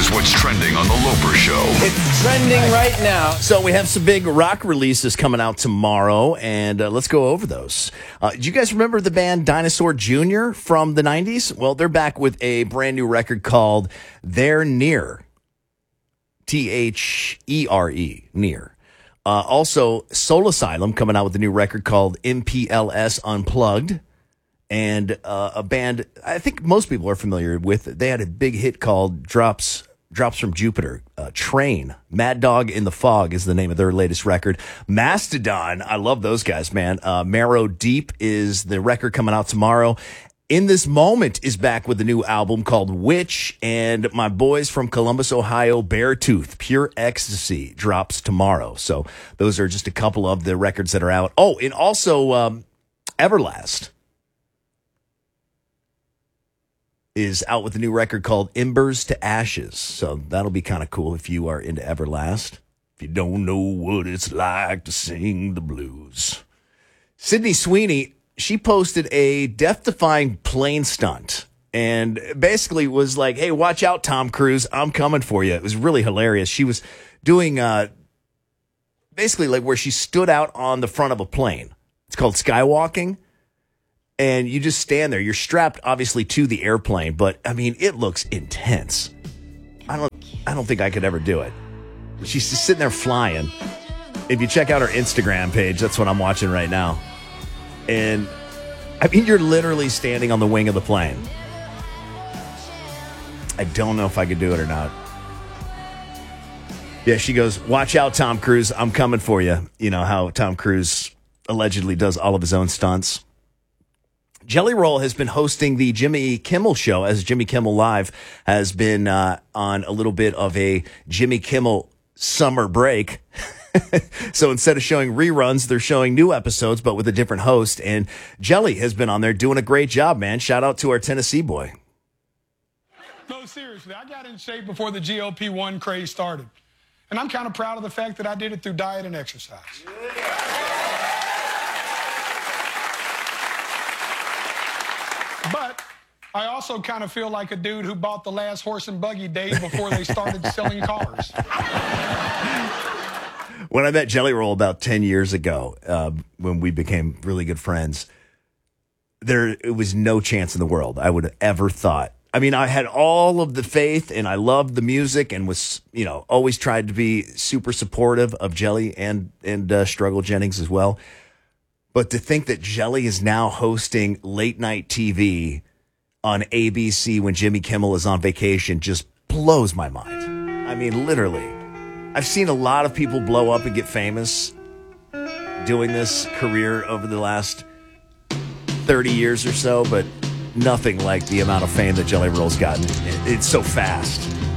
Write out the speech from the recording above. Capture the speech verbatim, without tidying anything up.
Here's what's trending on The Loper Show. It's trending right now. So we have some big rock releases coming out tomorrow, and uh, let's go over those. Uh, do you guys remember the band Dinosaur Junior from the nineties? Well, they're back with a brand new record called They're Near. T H E R E, Near. Uh, also, Soul Asylum coming out with a new record called M P L S Unplugged. And uh, a band I think most people are familiar with. They had a big hit called Drops Drops from Jupiter. Uh, Train. Mad Dog in the Fog is the name of their latest record. Mastodon. I love those guys, man. Uh, Marrow Deep is the record coming out tomorrow. In This Moment is back with a new album called Witch. And my boys from Columbus, Ohio, Beartooth, Pure Ecstasy drops tomorrow. So those are just a couple of the records that are out. Oh, and also um, Everlast is out with a new record called Embers to Ashes. So that'll be kind of cool if you are into Everlast. If you don't know what it's like to sing the blues. Sydney Sweeney, she posted a death-defying plane stunt and basically was like, hey, watch out, Tom Cruise. I'm coming for you. It was really hilarious. She was doing uh, basically like where she stood out on the front of a plane. It's called skywalking. And you just stand there. You're strapped, obviously, to the airplane. But, I mean, it looks intense. I don't I don't think I could ever do it. She's just sitting there flying. If you check out her Instagram page, that's what I'm watching right now. And, I mean, you're literally standing on the wing of the plane. I don't know if I could do it or not. Yeah, she goes, watch out, Tom Cruise. I'm coming for you. You know how Tom Cruise allegedly does all of his own stunts. Jelly Roll has been hosting the Jimmy Kimmel Show, as Jimmy Kimmel Live has been uh, on a little bit of a Jimmy Kimmel summer break. So instead of showing reruns, they're showing new episodes, but with a different host. And Jelly has been on there doing a great job, man. Shout out to our Tennessee boy. No, seriously, I got in shape before the G L P one craze started. And I'm kind of proud of the fact that I did it through diet and exercise. But I also kind of feel like a dude who bought the last horse and buggy days before they started selling cars. When I met Jelly Roll about ten years ago, uh, when we became really good friends, there it was no chance in the world I would have ever thought. I mean, I had all of the faith and I loved the music and was, you know, always tried to be super supportive of Jelly and, and uh, Struggle Jennings as well. But to think that Jelly is now hosting late night T V on A B C when Jimmy Kimmel is on vacation just blows my mind. I mean, literally. I've seen a lot of people blow up and get famous doing this career over the last thirty years or so, but nothing like the amount of fame that Jelly Roll's gotten. It's so fast.